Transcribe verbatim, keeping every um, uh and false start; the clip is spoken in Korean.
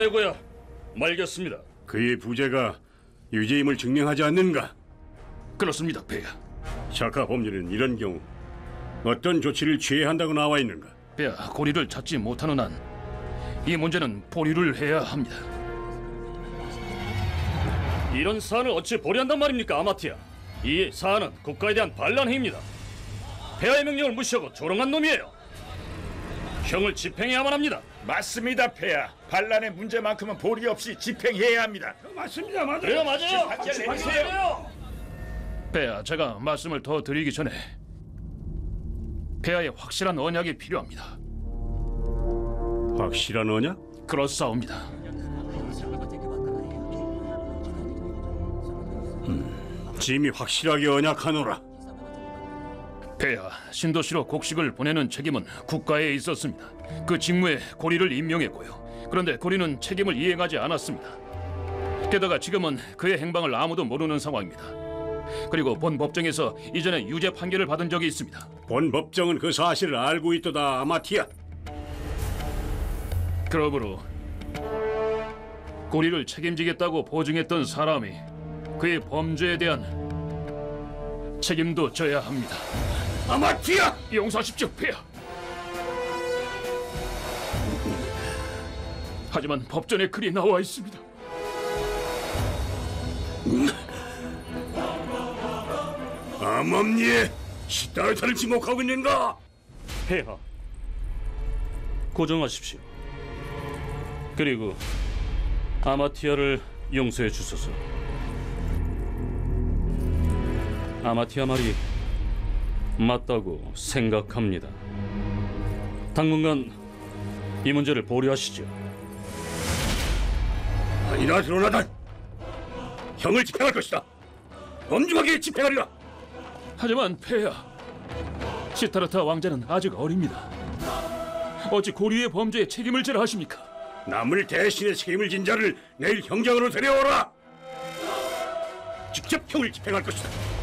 아이고야, 말겠습니다. 그의 부재가 유죄임을 증명하지 않는가? 그렇습니다, 폐하. 샤카 범죄는 이런 경우 어떤 조치를 취해야 한다고 나와 있는가? 폐하, 고리를 찾지 못하는 한 이 문제는 보류를 해야 합니다. 이런 사안을 어찌 보류한단 말입니까, 아마티아? 이 사안은 국가에 대한 반란 행위입니다. 폐하의 명령을 무시하고 조롱한 놈이에요. 형을 집행해야만 합니다. 맞습니다, 폐하. 반란의 문제만큼은 보리 없이 집행해야 합니다. 맞습니다, 맞아요. 그래요, 맞아요. 박제를 내리세요. 폐하, 제가 말씀을 더 드리기 전에 폐하의 확실한 언약이 필요합니다. 확실한 언약? 그렇사옵니다. 음, 짐이 확실하게 언약하노라. 폐하, 신도시로 곡식을 보내는 책임은 국가에 있었습니다. 그 직무에 고리를 임명했고요. 그런데 고리는 책임을 이행하지 않았습니다. 게다가 지금은 그의 행방을 아무도 모르는 상황입니다. 그리고 본 법정에서 이전에 유죄 판결을 받은 적이 있습니다. 본 법정은 그 사실을 알고 있도다, 아마티아. 그러므로 고리를 책임지겠다고 보증했던 사람이 그의 범죄에 대한 책임도 져야 합니다. 아마티아! 용서하십시오, 폐하. 하지만 법전에 글이 나와 있습니다. 암암리에 시달타를 지목하고 있는가? 폐하, 고정하십시오. 그리고 아마티아를 용서해 주소서. 아마티아 말이 맞다고 생각합니다. 당분간 이 문제를 보류하시죠. 아니라 드로나단, 형을 집행할 것이다. 엄중하게 집행하리라. 하지만 폐하, 시타르타 왕자는 아직 어립니다. 어찌 고리의 범죄에 책임을 지라 하십니까? 남을 대신해 책임을 진 자를 내일 형장으로 데려오라. 직접 형을 집행할 것이다.